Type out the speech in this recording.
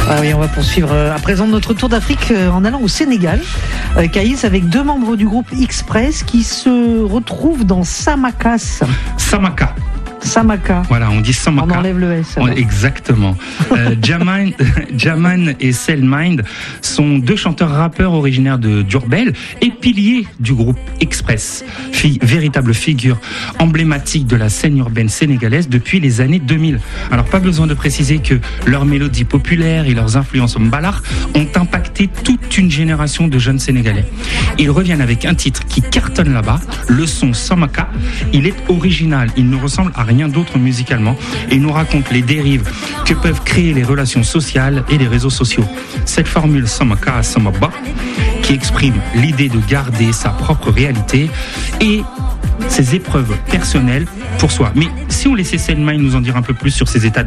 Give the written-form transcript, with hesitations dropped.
Ah oui, on va poursuivre à présent notre tour d'Afrique en allant au Sénégal. Caïs, avec 2 membres du groupe Express qui se retrouvent dans Samakas. Samaka. Voilà, on dit Samaka. On enlève le S. Exactement. Jaman et Selmind sont 2 chanteurs-rappeurs originaires de Diourbel et piliers du groupe Express. Véritable figure emblématique de la scène urbaine sénégalaise depuis les années 2000. Alors pas besoin de préciser que leurs mélodies populaires et leurs influences mbalar ont impacté toute une génération de jeunes Sénégalais. Ils reviennent avec un titre qui cartonne là-bas, le son Samaka. Il est original, il ne ressemble à rien d'autre musicalement et nous raconte les dérives que peuvent créer les relations sociales et les réseaux sociaux. Cette formule Samaka Samaba qui exprime l'idée de garder sa propre réalité et ses épreuves personnelles pour soi. Mais si on laissait Selma nous en dire un peu plus sur ses états